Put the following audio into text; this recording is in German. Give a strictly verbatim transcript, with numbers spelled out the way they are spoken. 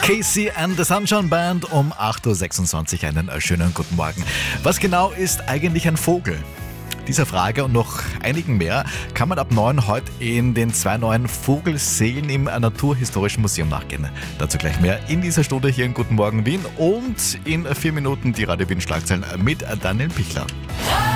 Casey and the Sunshine Band um acht Uhr sechsundzwanzig. Einen schönen guten Morgen. Was genau ist eigentlich ein Vogel? Dieser Frage und noch einigen mehr kann man ab neun heute in den zwei neuen Vogelseelen im Naturhistorischen Museum nachgehen. Dazu gleich mehr in dieser Stunde hier in Guten Morgen Wien und in vier Minuten die Radio Wien Schlagzeilen mit Daniel Pichler.